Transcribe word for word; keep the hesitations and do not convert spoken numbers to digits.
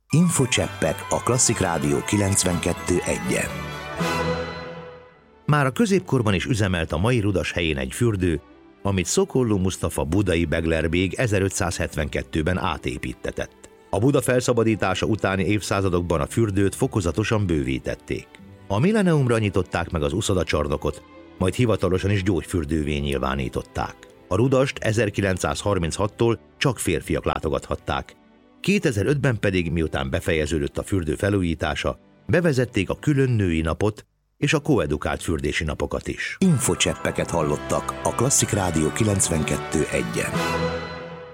Infocseppek a Klasszik Rádió kilencvenkettő egyen. Már a középkorban is üzemelt a mai Rudas helyén egy fürdő, amit Szokolló Musztafa budai beglerbég ezerötszázhetvenkettőben átépíttetett. A Buda felszabadítása utáni évszázadokban a fürdőt fokozatosan bővítették. A milleniumra nyitották meg az uszodacsarnokot, majd hivatalosan is gyógyfürdővé nyilvánították. A Rudast ezerkilencszázharminchattól csak férfiak látogathatták. kétezer-ötben pedig, miután befejeződött a fürdő felújítása, bevezették a külön női napot és a koedukált fürdési napokat is. Infocseppeket hallottak a Klasszik Rádió kilencvenkettő egyen.